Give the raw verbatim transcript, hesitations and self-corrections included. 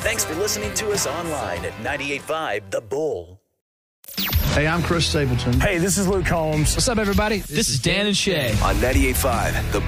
Thanks for listening to us online at ninety-eight point five The Bull. Hey, I'm Chris Stapleton. Hey, this is Luke Combs. What's up, everybody? This, this is Dan and Shay on ninety-eight point five The